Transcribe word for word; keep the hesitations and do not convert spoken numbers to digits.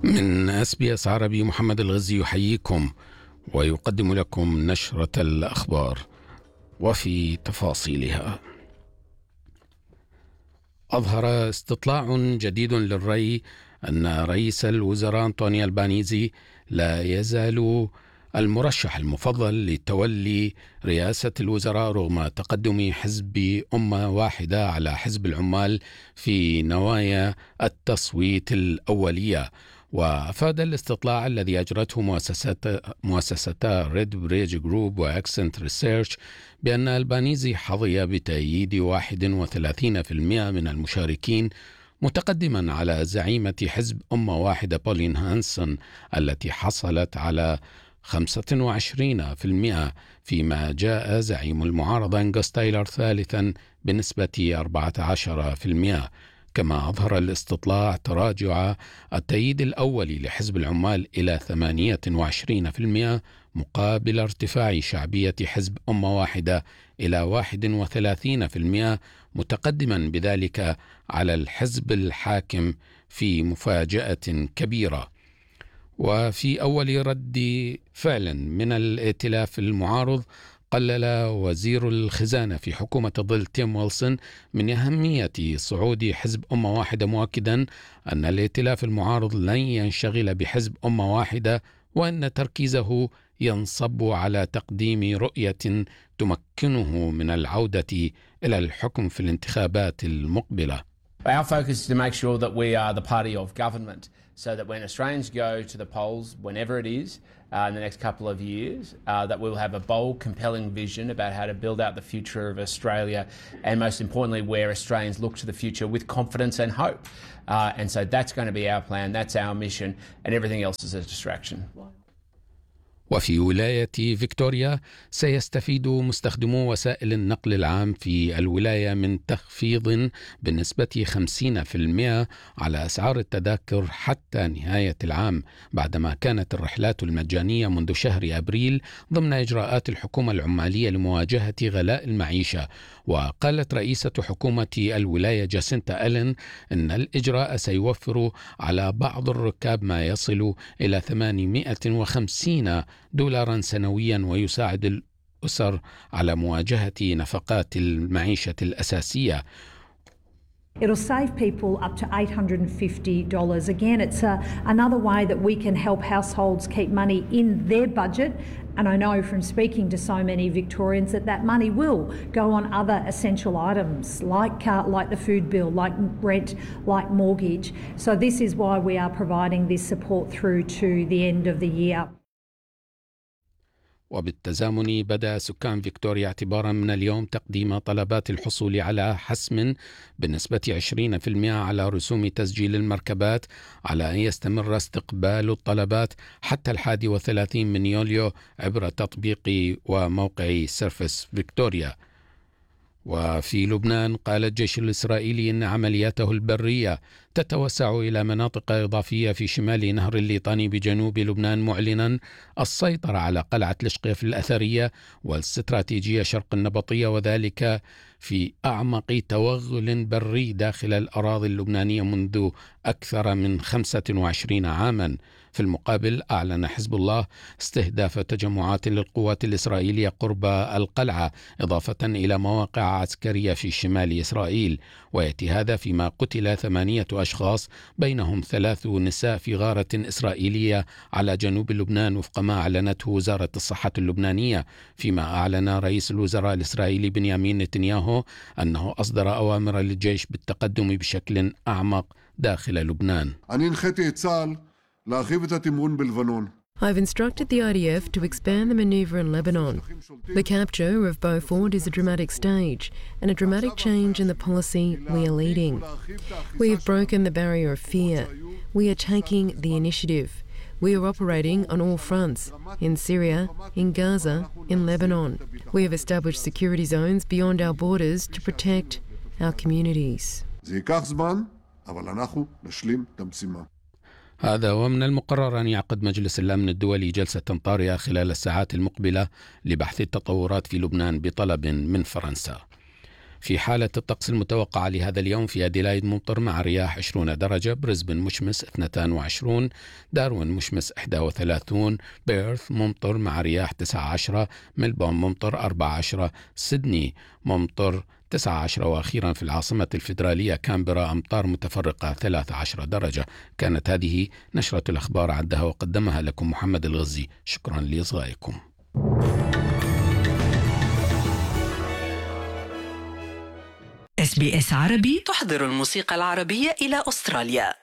من اس بي اس عربي، محمد الغزي يحييكم ويقدم لكم نشرة الأخبار وفي تفاصيلها. أظهر استطلاع جديد للرأي أن رئيس الوزراء أنطونيو البانيزي لا يزال المرشح المفضل لتولي رئاسة الوزراء رغم تقدم حزب أمة واحدة على حزب العمال في نوايا التصويت الأولية. وأفاد الاستطلاع الذي أجرته مؤسستا ريد بريدج جروب وأكسنت ريسيرش بأن البانيزي حظي بتأييد واحد وثلاثين بالمئة من المشاركين، متقدما على زعيمة حزب أمة واحدة بولين هانسون التي حصلت على خمسة وعشرين بالمئة، فيما جاء زعيم المعارضة أنغوس تايلر ثالثا بنسبة أربعة عشر بالمئة. كما أظهر الاستطلاع تراجع التأييد الأولي لحزب العمال إلى ثمانية وعشرين بالمئة مقابل ارتفاع شعبية حزب أمة واحدة إلى واحد وثلاثين بالمئة، متقدما بذلك على الحزب الحاكم في مفاجأة كبيرة. وفي أول رد فعل من الائتلاف المعارض، قلل وزير الخزانة في حكومة ظل تيم ويلسون من أهمية صعود حزب أمة واحدة، مؤكدا أن الائتلاف المعارض لن ينشغل بحزب أمة واحدة، وأن تركيزه ينصب على تقديم رؤية تمكنه من العودة إلى الحكم في الانتخابات المقبلة. Our focus is to make sure that we are the party of government, so that when Australians go to the polls, whenever it is, uh, in the next couple of years, uh, that we'll have a bold, compelling vision about how to build out the future of Australia, and most importantly, where Australians look to the future with confidence and hope. Uh, and so that's going to be our plan, that's our mission, and everything else is a distraction. وفي ولاية فيكتوريا، سيستفيد مستخدمو وسائل النقل العام في الولاية من تخفيض بنسبة خمسين بالمئة على أسعار التذاكر حتى نهاية العام، بعدما كانت الرحلات المجانية منذ شهر أبريل ضمن إجراءات الحكومة العمالية لمواجهة غلاء المعيشة. وقالت رئيسة حكومة الولاية جاسينتا ألين أن الإجراء سيوفر على بعض الركاب ما يصل إلى ثمانمئة وخمسين دولارا سنويا، ويساعد الأسر على مواجهة نفقات المعيشة الأساسية. It'll save people up to eight hundred fifty dollars. Again, it's a, another way that we can help households keep money in their budget. And I know from speaking to so many Victorians that that money will go on other essential items like uh, like the food bill, like rent, like mortgage. So this is why we are providing this support through to the end of the year. وبالتزامن بدأ سكان فيكتوريا اعتبارا من اليوم تقديم طلبات الحصول على حسم بنسبة عشرين بالمئة على رسوم تسجيل المركبات، على أن يستمر استقبال الطلبات حتى الحادي والثلاثين من يوليو عبر تطبيق وموقع سيرفس فيكتوريا. وفي لبنان، قال الجيش الإسرائيلي إن عملياته البرية تتوسع إلى مناطق إضافية في شمال نهر الليطاني بجنوب لبنان، معلنا السيطرة على قلعة الشقيف الأثرية والاستراتيجية شرق النبطية، وذلك في أعمق توغل بري داخل الأراضي اللبنانية منذ أكثر من خمسة وعشرين عاما. في المقابل، أعلن حزب الله استهداف تجمعات للقوات الإسرائيلية قرب القلعة، إضافة إلى مواقع عسكرية في شمال إسرائيل. ويأتي هذا فيما قتل ثمانية أشخاص بينهم ثلاث نساء في غارة إسرائيلية على جنوب لبنان، وفق ما أعلنته وزارة الصحة اللبنانية، فيما أعلن رئيس الوزراء الإسرائيلي بنيامين نتنياهو أنه أصدر أوامر للجيش بالتقدم بشكل أعمق داخل لبنان. I've instructed the I D F to expand the manoeuvre in Lebanon. The capture of Beaufort is a dramatic stage and a dramatic change in the policy we are leading. We have broken the barrier of fear. We are taking the initiative. We are operating on all fronts, in Syria, in Gaza, in Lebanon. We have established security zones beyond our borders to protect our communities. هذا ومن المقرر أن يعقد مجلس الأمن الدولي جلسة طارئة خلال الساعات المقبلة لبحث التطورات في لبنان بطلب من فرنسا. في حالة الطقس المتوقعة لهذا اليوم: في أديلايد ممطر مع رياح عشرين درجة، بريسبن مشمس اثنين وعشرين، داروين مشمس إحدى وثلاثين، بيرث ممطر مع رياح تسعة عشر، ملبورن ممطر أربعة عشر، سيدني ممطر تسعة عشر، وأخيرا في العاصمة الفيدرالية كامبرا أمطار متفرقة ثلاثة عشر درجة. كانت هذه نشرة الأخبار عدها وقدمها لكم محمد الغزي. شكرا لإصغائكم. إس بي إس عربي تحضر الموسيقى العربية إلى أستراليا.